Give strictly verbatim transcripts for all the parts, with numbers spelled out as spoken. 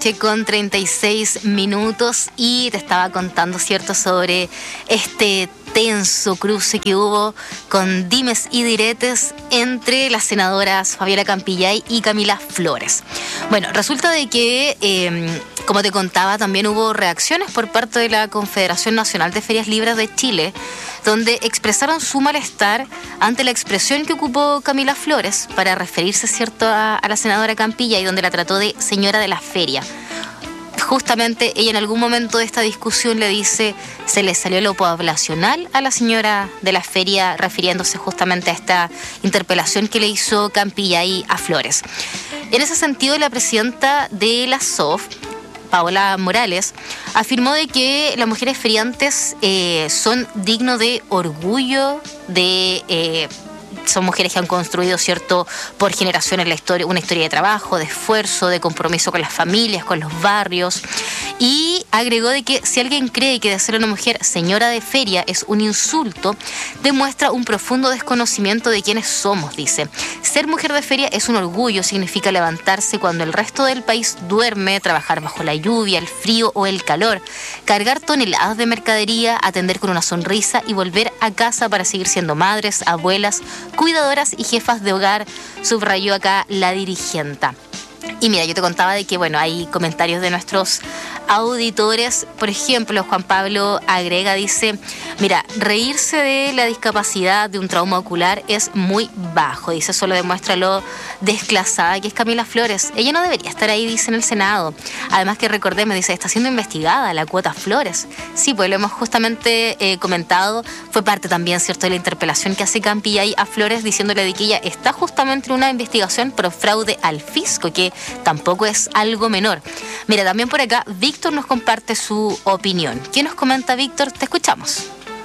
noche con treinta y seis minutos y te estaba contando, ¿cierto?, sobre este tenso cruce que hubo con dimes y diretes entre las senadoras Fabiola Campillay y Camila Flores. Bueno, resulta de que, eh, como te contaba, también hubo reacciones por parte de la Confederación Nacional de Ferias Libres de Chile, donde expresaron su malestar ante la expresión que ocupó Camila Flores para referirse, ¿cierto?, a, a la senadora Campillay, donde la trató de señora de la feria. Justamente ella en algún momento de esta discusión le dice, se le salió lo poblacional a la señora de la feria, refiriéndose justamente a esta interpelación que le hizo Campillay a Flores. En ese sentido, la presidenta de la S O F, Paola Morales, afirmó de que las mujeres feriantes eh, son dignos de orgullo, de... Eh, son mujeres que han construido, ¿cierto?, por generaciones la historia, una historia de trabajo, de esfuerzo, de compromiso con las familias, con los barrios. Y agregó de que si alguien cree que de ser una mujer señora de feria es un insulto, demuestra un profundo desconocimiento de quiénes somos, dice. Ser mujer de feria es un orgullo, significa levantarse cuando el resto del país duerme, trabajar bajo la lluvia, el frío o el calor, cargar toneladas de mercadería, atender con una sonrisa y volver a casa para seguir siendo madres, abuelas, cuidadoras y jefas de hogar, subrayó acá la dirigenta. Y mira, yo te contaba de que, bueno, hay comentarios de nuestros auditores. Por ejemplo, Juan Pablo agrega, dice, mira, reírse de la discapacidad, de un trauma ocular es muy bajo. Dice, solo demuestra lo desclasada que es Camila Flores. Ella no debería estar ahí, dice, en el Senado. Además que recordemos, dice, está siendo investigada la cuota Flores. Sí, pues lo hemos justamente eh, comentado. Fue parte también, ¿cierto?, de la interpelación que hace Campillay a Flores, diciéndole de que ella está justamente en una investigación por fraude al fisco, que tampoco es algo menor. Mira, también por acá Víctor nos comparte su opinión. ¿Qué nos comenta Víctor? Te escuchamos.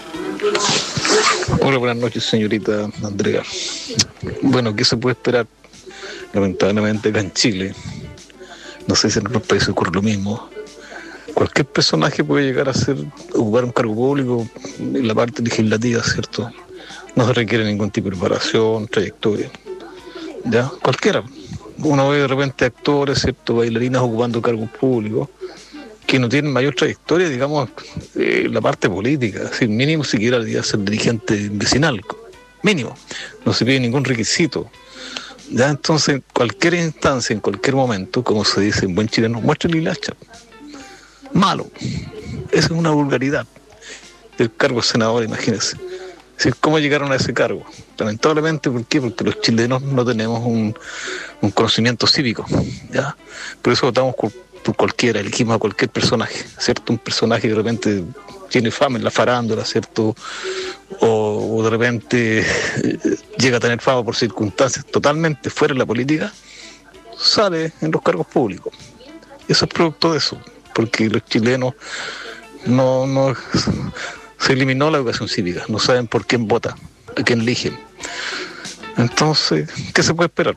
Hola, buenas noches, señorita Andrea. Bueno, ¿qué se puede esperar? Lamentablemente acá en Chile, no sé si en otros países ocurre lo mismo, cualquier personaje puede llegar a ser, ocupar un cargo público en la parte legislativa, ¿cierto? No se requiere ningún tipo de preparación, trayectoria, ¿ya? Cualquiera. Uno ve de repente actores, ¿cierto?, bailarinas ocupando cargos públicos que no tienen mayor trayectoria, digamos, eh, la parte política, es decir, mínimo siquiera debería ser dirigente vecinal, mínimo, no se pide ningún requisito. Ya, entonces, en cualquier instancia, en cualquier momento, como se dice en buen chileno, muéstrale el hacha. Malo. Esa es una vulgaridad del cargo de senador, imagínense. Es decir, ¿cómo llegaron a ese cargo? Lamentablemente, ¿por qué? Porque los chilenos no tenemos un, un conocimiento cívico, ¿ya? Por eso votamos por, por cualquiera, elegimos a cualquier personaje, ¿cierto? Un personaje que de repente tiene fama en la farándula, ¿cierto? O, o de repente eh, llega a tener fama por circunstancias totalmente fuera de la política, sale en los cargos públicos. Eso es producto de eso, porque los chilenos no... no se eliminó la educación cívica, no saben por quién vota, a quién eligen. Entonces, ¿qué se puede esperar?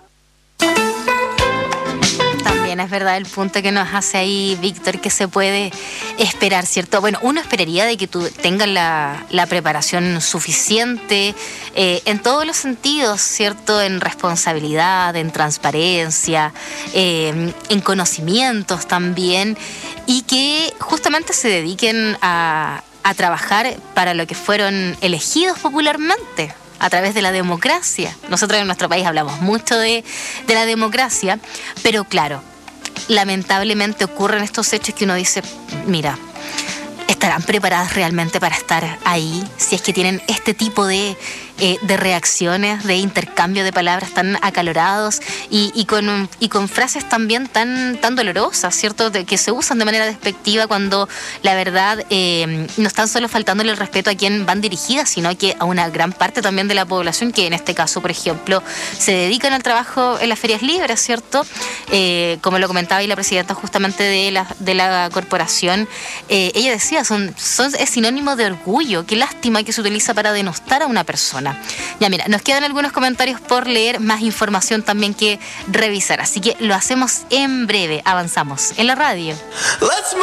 También es verdad el punto que nos hace ahí Víctor, que se puede esperar, ¿cierto? Bueno, uno esperaría de que tú tengas la, la preparación suficiente eh, en todos los sentidos, ¿cierto? En responsabilidad, en transparencia, eh, en conocimientos también, y que justamente se dediquen a a trabajar para lo que fueron elegidos popularmente, a través de la democracia. Nosotros en nuestro país hablamos mucho de, de la democracia, pero claro, lamentablemente ocurren estos hechos que uno dice, mira, ¿estarán preparadas realmente para estar ahí? Si es que tienen este tipo de, eh, de reacciones, de intercambio de palabras tan acalorados y, y, con, y con frases también tan, tan dolorosas, ¿cierto? De, que se usan de manera despectiva cuando la verdad eh, no están solo faltándole el respeto a quien van dirigidas, sino que a una gran parte también de la población que en este caso, por ejemplo, se dedican al trabajo en las ferias libres, ¿cierto? Eh, como lo comentaba ahí la presidenta justamente de la, de la corporación, eh, ella decía, son, son, es sinónimo de orgullo. Qué lástima que se utiliza para denostar a una persona. Ya mira, nos quedan algunos comentarios por leer, más información también que revisar, así que lo hacemos en breve. Avanzamos en la radio. Let's